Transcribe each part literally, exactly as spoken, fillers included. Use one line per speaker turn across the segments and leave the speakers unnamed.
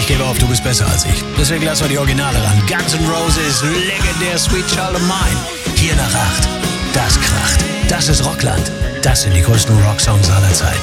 Ich gebe auf, du bist besser als ich. Deswegen lass mal die Originale ran. Guns N' Roses, legendär Sweet Child of Mine. Hier nach acht. Das kracht. Das ist Rockland. Das sind die größten Rocksongs aller Zeiten.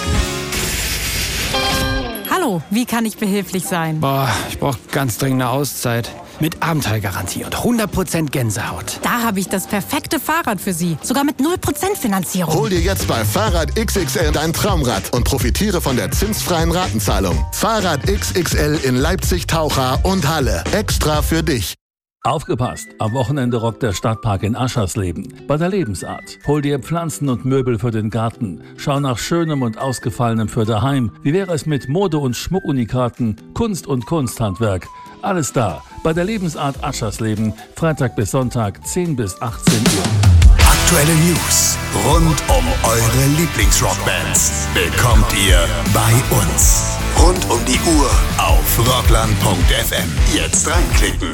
Hallo, wie kann ich behilflich sein?
Boah, ich brauche ganz dringend eine Auszeit. Mit Abenteuergarantie und hundert Prozent Gänsehaut.
Da habe ich das perfekte Fahrrad für Sie. Sogar mit null Prozent Finanzierung.
Hol dir jetzt bei Fahrrad X X L dein Traumrad und profitiere von der zinsfreien Ratenzahlung. Fahrrad X X L in Leipzig, Taucha und Halle. Extra für dich.
Aufgepasst! Am Wochenende rockt der Stadtpark in Aschersleben. Bei der Lebensart. Hol dir Pflanzen und Möbel für den Garten. Schau nach Schönem und Ausgefallenem für daheim. Wie wäre es mit Mode- und Schmuckunikaten, Kunst- und Kunsthandwerk? Alles da. Bei der Lebensart Aschersleben. Freitag bis Sonntag, zehn bis achtzehn Uhr.
Aktuelle News rund um eure Lieblingsrockbands bekommt ihr bei uns. Rund um die Uhr auf rockland punkt f m. Jetzt reinklicken.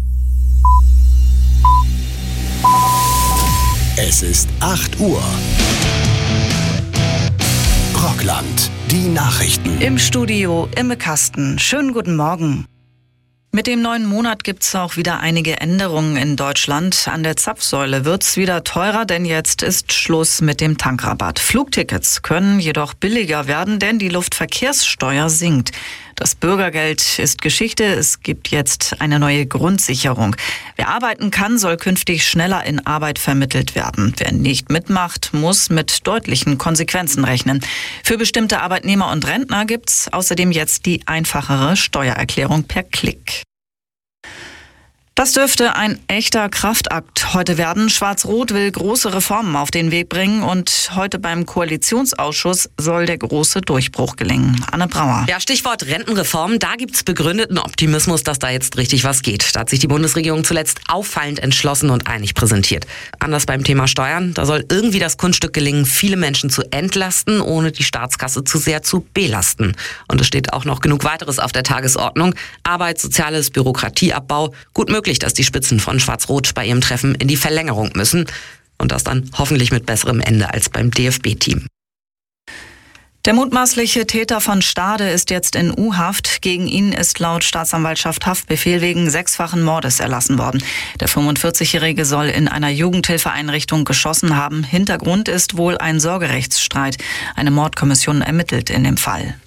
Es ist acht Uhr. Rockland, die Nachrichten.
Im Studio Imme Kasten. Schönen guten Morgen. Mit dem neuen Monat gibt's auch wieder einige Änderungen in Deutschland. An der Zapfsäule wird's wieder teurer, denn jetzt ist Schluss mit dem Tankrabatt. Flugtickets können jedoch billiger werden, denn die Luftverkehrssteuer sinkt. Das Bürgergeld ist Geschichte. Es gibt jetzt eine neue Grundsicherung. Wer arbeiten kann, soll künftig schneller in Arbeit vermittelt werden. Wer nicht mitmacht, muss mit deutlichen Konsequenzen rechnen. Für bestimmte Arbeitnehmer und Rentner gibt's außerdem jetzt die einfachere Steuererklärung per Klick. Das dürfte ein echter Kraftakt heute werden. Schwarz-Rot will große Reformen auf den Weg bringen und heute beim Koalitionsausschuss soll der große Durchbruch gelingen. Anne Brauer.
Ja, Stichwort Rentenreform. Da gibt's begründeten Optimismus, dass da jetzt richtig was geht. Da hat sich die Bundesregierung zuletzt auffallend entschlossen und einig präsentiert. Anders beim Thema Steuern. Da soll irgendwie das Kunststück gelingen, viele Menschen zu entlasten, ohne die Staatskasse zu sehr zu belasten. Und es steht auch noch genug weiteres auf der Tagesordnung. Arbeit, Soziales, Bürokratieabbau. Gut möglich, dass die Spitzen von Schwarz-Rot bei ihrem Treffen in die Verlängerung müssen. Und das dann hoffentlich mit besserem Ende als beim D F B-Team.
Der mutmaßliche Täter von Stade ist jetzt in U-Haft. Gegen ihn ist laut Staatsanwaltschaft Haftbefehl wegen sechsfachen Mordes erlassen worden. Der fünfundvierzigjährige soll in einer Jugendhilfeeinrichtung geschossen haben. Hintergrund ist wohl ein Sorgerechtsstreit. Eine Mordkommission ermittelt in dem Fall.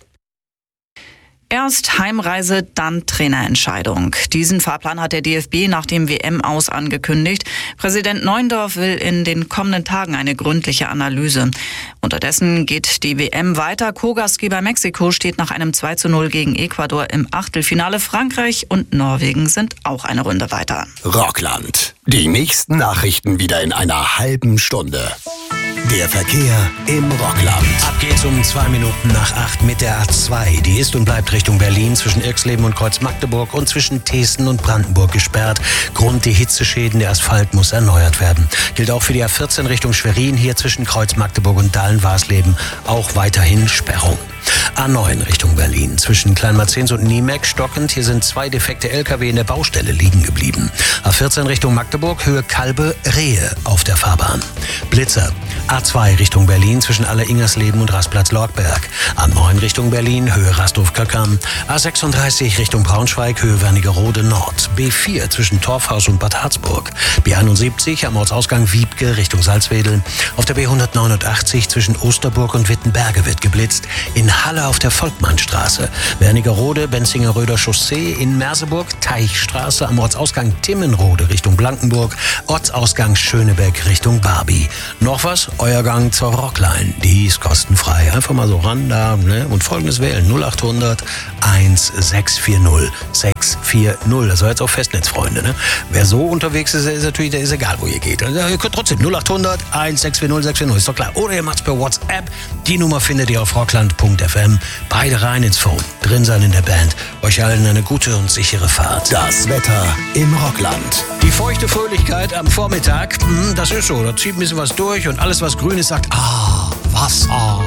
Erst Heimreise, dann Trainerentscheidung. Diesen Fahrplan hat der D F B nach dem W M-Aus angekündigt. Präsident Neuendorf will in den kommenden Tagen eine gründliche Analyse. Unterdessen geht die W M weiter. Co-Gastgeber Mexiko steht nach einem zwei zu null gegen Ecuador im Achtelfinale. Frankreich und Norwegen sind auch eine Runde weiter.
Rockland. Die nächsten Nachrichten wieder in einer halben Stunde. Der Verkehr im Rockland.
Ab geht's um zwei Minuten nach acht mit der A zwei. Die ist und bleibt Richtung Berlin zwischen Irxleben und Kreuz Magdeburg und zwischen Thesten und Brandenburg gesperrt. Grund die Hitzeschäden, der Asphalt muss erneuert werden. Gilt auch für die A vierzehn Richtung Schwerin, hier zwischen Kreuz Magdeburg und Dahlen-Warsleben auch weiterhin Sperrung. A neun Richtung Berlin zwischen Kleinmarzens und Niemeck stockend. Hier sind zwei defekte L K W in der Baustelle liegen geblieben. A vierzehn Richtung Magdeburg, Höhe Kalbe, Rehe auf der Fahrbahn. Blitzer. A zwei Richtung Berlin zwischen Aller-Ingersleben und Rastplatz-Lorkberg. A neun Richtung Berlin, Höhe Rastorf-Köckern. A sechsunddreißig Richtung Braunschweig, Höhe Wernigerode Nord. B vier zwischen Torfhaus und Bad Harzburg. B einundsiebzig am Ortsausgang Wiebke Richtung Salzwedel. Auf der B hundertneunundachtzig zwischen Osterburg und Wittenberge wird geblitzt. In Halle auf der Volkmannstraße. Wernigerode, Benzinger-Röder Chaussee. In Merseburg, Teichstraße am Ortsausgang Timmenrode Richtung Blankenburg. Ortsausgang Schönebeck Richtung Barbie. Noch was? Euer Gang zur Rockline. Die ist kostenfrei. Einfach mal so ran da, ne? Und folgendes wählen. null achthundert sechshundertvierzig sechs vier null. Das war jetzt auch Festnetzfreunde, ne? Wer so unterwegs ist, ist natürlich, der ist egal, wo ihr geht. Also, ihr könnt trotzdem null achthundert sechshundertvierzig sechs vier null. Ist doch klar. Oder ihr macht's per WhatsApp. Die Nummer findet ihr auf rockland punkt f m. Beide rein ins Phone. Drin sein in der Band. Euch allen eine gute und sichere Fahrt.
Das Wetter im Rockland.
Die feuchte Fröhlichkeit am Vormittag, das ist so. Da zieht ein bisschen was durch und alles, was grün ist, sagt, ah, Wasser.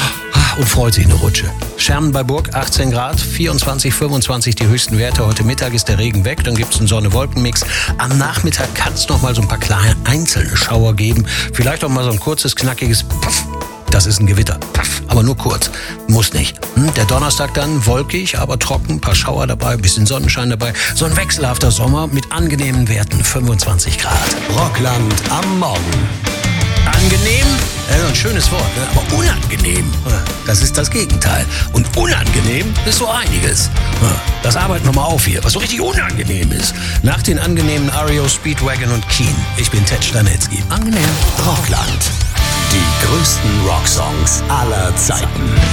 Und freut sich eine Rutsche. Schermen bei Burg, achtzehn Grad, vierundzwanzig, fünfundzwanzig die höchsten Werte. Heute Mittag ist der Regen weg, dann gibt es einen Sonne-Wolken-Mix. Am Nachmittag kann es noch mal so ein paar kleine einzelne Schauer geben. Vielleicht auch mal so ein kurzes, knackiges Puff. Das ist ein Gewitter. Paff, aber nur kurz. Muss nicht. Hm, der Donnerstag dann wolkig, aber trocken. Paar Schauer dabei, bisschen Sonnenschein dabei. So ein wechselhafter Sommer mit angenehmen Werten. fünfundzwanzig Grad.
Rockland am Morgen.
Angenehm? Ja, ein schönes Wort, ne? Aber unangenehm, das ist das Gegenteil. Und unangenehm ist so einiges. Das arbeiten wir mal auf hier, was so richtig unangenehm ist. Nach den angenehmen R E O, Speedwagon und Keen. Ich bin Ted Stanetzky. Angenehm.
Rockland. Die größten Rocksongs aller Zeiten.